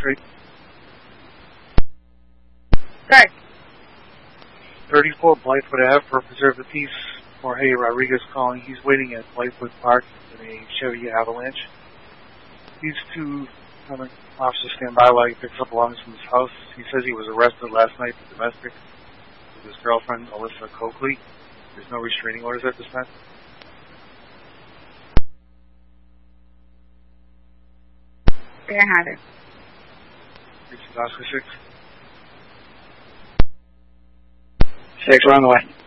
Street. Sorry. 34 Blythewood Ave for Preserve the Peace. Jorge Rodriguez calling. He's waiting at Blythewood Park in a Chevy Avalanche. These two officers stand by while he picks up belongings from his house. He says he was arrested last night for domestic with his girlfriend, Alyssa Coakley. There's no restraining orders at this time. There I have it. This is Oscar 6. 6, we're on the way.